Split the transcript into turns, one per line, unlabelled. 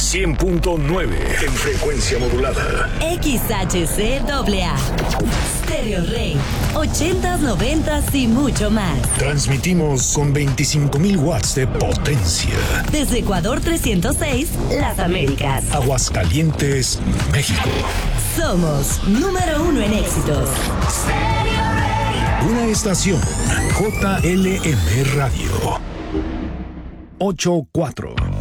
100.9 en frecuencia modulada.
XHCAA. Stereo Rey. 80s, 90s y mucho más.
Transmitimos con 25,000 watts de potencia.
Desde Ecuador 306, Las Américas.
Aguascalientes, México.
Somos número 1 en éxitos. Stereo Rey.
Una estación JLM Radio. 84.